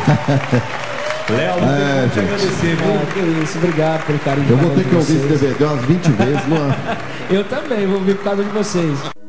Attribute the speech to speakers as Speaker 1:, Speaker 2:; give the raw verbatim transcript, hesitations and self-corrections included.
Speaker 1: Léo, não
Speaker 2: É,
Speaker 1: tem como te agradecer, viu?
Speaker 3: Ah, que isso, obrigado pelo carinho.
Speaker 2: Eu vou ter
Speaker 3: de
Speaker 2: que ouvir esse
Speaker 3: vocês.
Speaker 2: D V D umas vinte vezes, não é?
Speaker 3: Eu também vou ouvir por causa de vocês.